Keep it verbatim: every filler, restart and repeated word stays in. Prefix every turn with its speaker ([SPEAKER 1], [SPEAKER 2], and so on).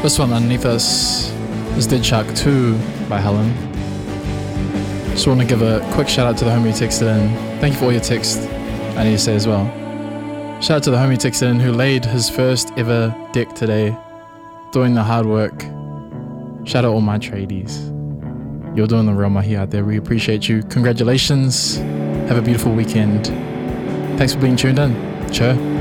[SPEAKER 1] This one underneath us is Dead Shark two by Helen. Just want to give a quick shout out to the homie who texted in. Thank you for all your text, I need to say as well. Shout out to the homie who texted in who laid his first ever deck today, doing the hard work. Shout out all my tradies. You're doing the real mahi out there. We appreciate you. Congratulations. Have a beautiful weekend. Thanks for being tuned in. Cheer.